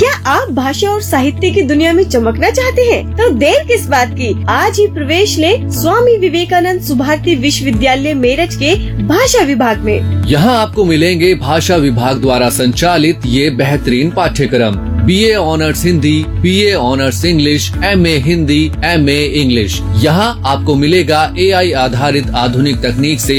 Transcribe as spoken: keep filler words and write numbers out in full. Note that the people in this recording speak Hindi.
क्या आप भाषा और साहित्य की दुनिया में चमकना चाहते हैं? तो देर किस बात की, आज ही प्रवेश लें स्वामी विवेकानंद सुभारती विश्वविद्यालय मेरठ के भाषा विभाग में। यहाँ आपको मिलेंगे भाषा विभाग द्वारा संचालित ये बेहतरीन पाठ्यक्रम। BA honours Hindi, BA honours English, MA Hindi, MA English. यहाँ आपको मिलेगा एआई आधारित आधुनिक तकनीक से